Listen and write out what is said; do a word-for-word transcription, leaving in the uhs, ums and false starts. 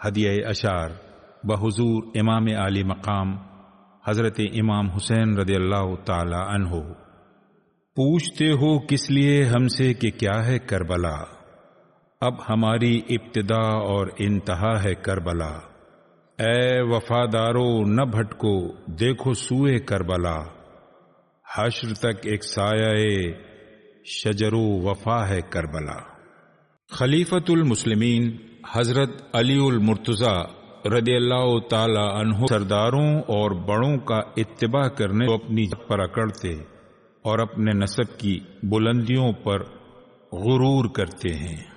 हदिया अशार बहुजूर इमाम आली मकाम हजरत इमाम हुसैन रदियल्लाहु ताला अन्हो। पूछते हो किस लिए हमसे कि क्या है करबला, अब हमारी इब्तिदा और इंतहा है करबला। ए वफादारो न भटको देखो सूए करबला, हश्र तक एक साये शजरो वफा है करबला। खलीफतुल मुस्लिमीन हजरत अलीउल मुर्तजा रदियल्लाहु ताला अन्हु सरदारों और बड़ों का इत्तिबा करने को अपनी पर अकड़ते और अपने नसब की बुलंदियों पर गुरूर करते हैं।